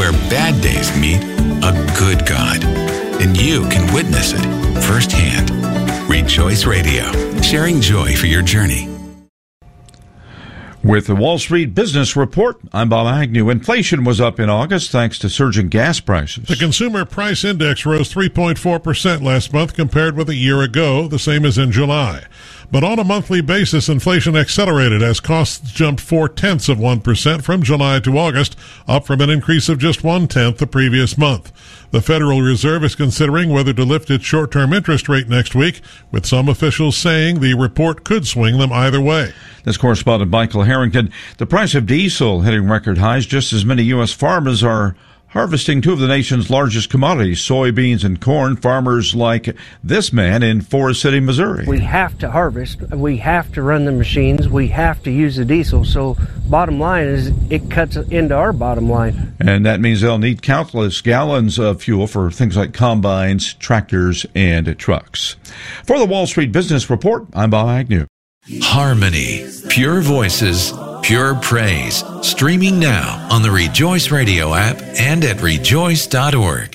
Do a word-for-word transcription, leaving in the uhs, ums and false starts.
where bad days meet a good God. And you can witness it firsthand. Rejoice Radio, sharing joy for your journey. With the Wall Street Business Report, I'm Bob Agnew. Inflation was up in August thanks to surging gas prices. The Consumer Price Index rose three point four percent last month compared with a year ago, the same as in July. But on a monthly basis, inflation accelerated as costs jumped four-tenths of one percent from July to August, up from an increase of just one-tenth the previous month. The Federal Reserve is considering whether to lift its short-term interest rate next week, with some officials saying the report could swing them either way. This correspondent Michael Harrington. The price of diesel hitting record highs just as many U S farmers are harvesting two of the nation's largest commodities, soybeans and corn. Farmers like this man in Forest City, Missouri. We have to harvest. We have to run the machines. We have to use the diesel. So bottom line is it cuts into our bottom line. And that means they'll need countless gallons of fuel for things like combines, tractors, and trucks. For the Wall Street Business Report, I'm Bob Agnew. Harmony, pure voices, pure praise. Streaming now on the Rejoice Radio app and at rejoice dot org.